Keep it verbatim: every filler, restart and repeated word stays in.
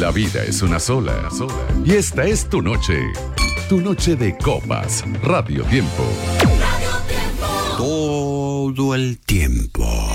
La vida es una sola, sola. Y esta es tu noche. Tu noche de copas. Radio Tiempo. Todo el tiempo.